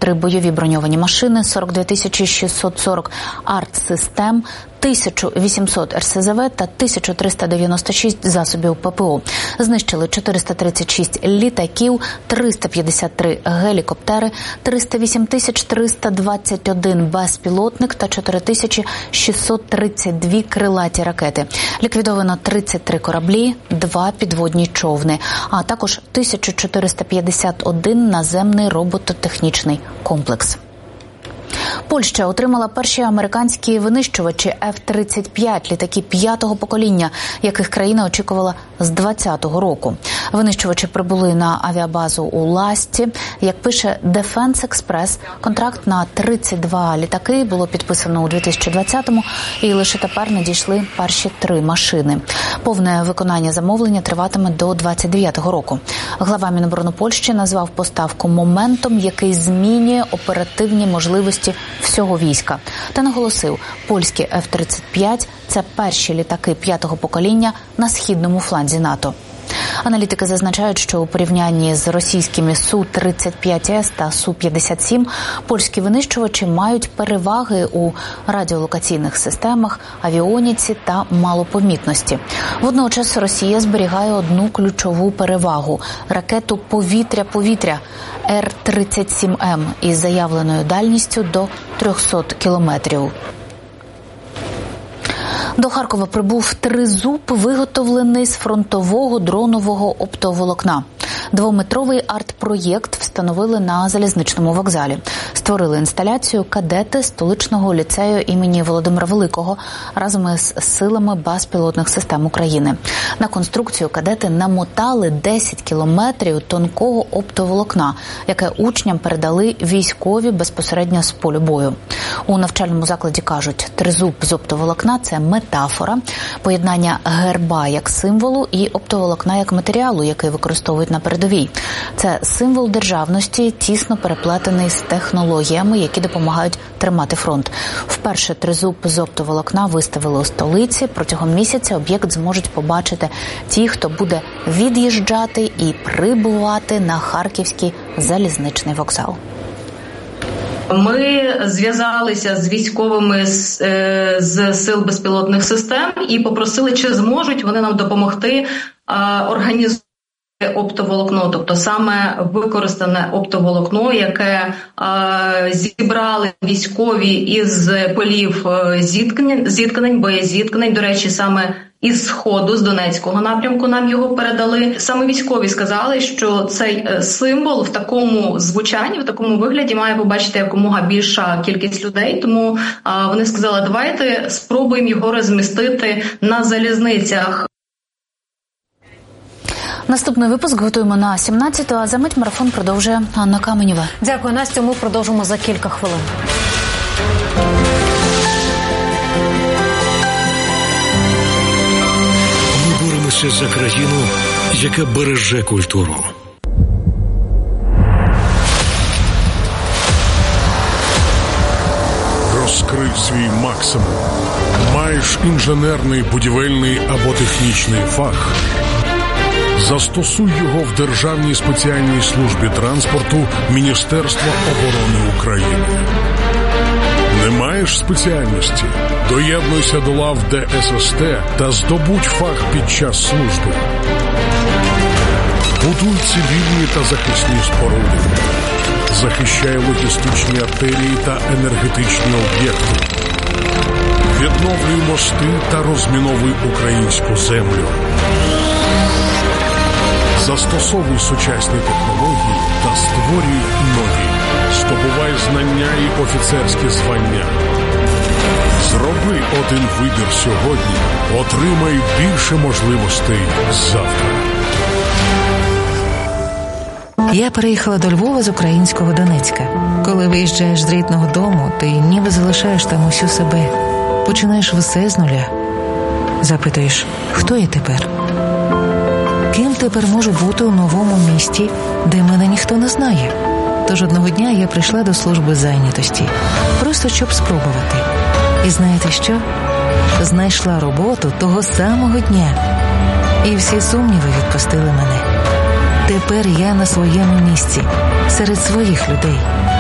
3 бойові броньовані машини, 42 640 артсистем, 1800 РСЗВ та 1396 засобів ППО. Знищили 436 літаків, 353 гелікоптери, 308 321 безпілотник та 4632 крилаті ракети. Ліквідовано 33 кораблі, 2 підводні човни, а також 1451 наземний робототехнічний комплекс. Польща отримала перші американські винищувачі F-35, літаки 5-го покоління, яких країна очікувала з 2020 року. Винищувачі прибули на авіабазу у Ласті. Як пише Defense Express, контракт на 32 літаки було підписано у 2020-му, і лише тепер надійшли перші 3 машини. Повне виконання замовлення триватиме до 2029 року. Глава Міноборони Польщі назвав поставку моментом, який змінює оперативні можливості всього війська. Та наголосив, польські F-35 – це перші літаки 5-го покоління на східному фланзі НАТО. Аналітики зазначають, що у порівнянні з російськими Су-35С та Су-57 польські винищувачі мають переваги у радіолокаційних системах, авіоніці та малопомітності. Водночас Росія зберігає одну ключову перевагу – ракету повітря-повітря Р-37М із заявленою дальністю до 300 кілометрів. До Харкова прибув тризуб, виготовлений з фронтового дронового оптоволокна. 2-метровий арт-проєкт встановили на залізничному вокзалі. Створили інсталяцію кадети столичного ліцею імені Володимира Великого разом із силами безпілотних систем України. На конструкцію кадети намотали 10 кілометрів тонкого оптоволокна, яке учням передали військові безпосередньо з полю бою. У навчальному закладі кажуть, тризуб з оптоволокна – це метафора, поєднання герба як символу і оптоволокна як матеріалу, який використовують на передовій. Це символ державності, тісно переплетений з технологіями, які допомагають тримати фронт. Вперше тризуб з оптоволокна виставили у столиці. Протягом місяця об'єкт зможуть побачити ті, хто буде від'їжджати і прибувати на Харківський залізничний вокзал. Ми зв'язалися з військовими з сил безпілотних систем і попросили, чи зможуть вони нам допомогти організувати оптоволокно, тобто саме використане оптоволокно, яке зібрали військові із полів боєзіткнень. До речі, саме із Сходу, з Донецького напрямку нам його передали. Саме військові сказали, що цей символ в такому звучанні, в такому вигляді має побачити якомога більша кількість людей. Тому вони сказали, давайте спробуємо його розмістити на залізницях. Наступний випуск готуємо на 17-ту, а за мить марафон продовжує Анна Каменєва. Дякую, Настю. Ми продовжимо за кілька хвилин. Ми боремося за країну, яка береже культуру. Розкрий свій максимум. Маєш інженерний, будівельний або технічний фах? Застосуй його в Державній спеціальній службі транспорту Міністерства оборони України. Не маєш спеціальності? Доєднуйся до лав ДССТ та здобудь фах під час служби. Будуй цивільні та захисні споруди. Захищай логістичні артерії та енергетичні об'єкти. Відновлюй мости та розміновуй українську землю. Застосовуй сучасні технології та створюй нові. Здобувай знання і офіцерські звання. Зроби один вибір сьогодні. Отримай більше можливостей завтра. Я переїхала до Львова з українського Донецька. Коли виїжджаєш з рідного дому, ти ніби залишаєш там усю себе. Починаєш все з нуля. Запитуєш, хто я тепер? Ким тепер можу бути у новому місті, де мене ніхто не знає? Тож одного дня я прийшла до служби зайнятості, просто щоб спробувати. І знаєте що? Знайшла роботу того самого дня. І всі сумніви відпустили мене. Тепер я на своєму місці, серед своїх людей.